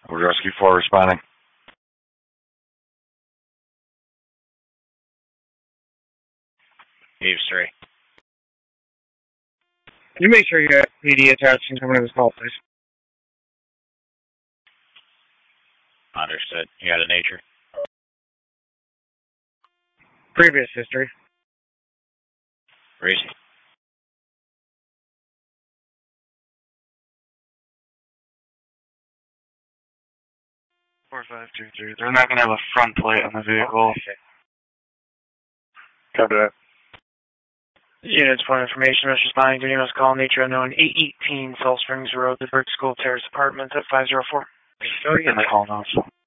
Rescue 4 responding. Eves 3. Can you make sure you have PD attached and coming to this call, please? Understood. You got a nature? Previous history. Recent. Four, 5, 2, 3. They're not going to have a front plate on the vehicle. Copy that. Units, point information, Mr. responding to Nemo's call, nature unknown, 818 Salt Springs Road, the Brick School Terrace Apartments at 504. Still getting the call now.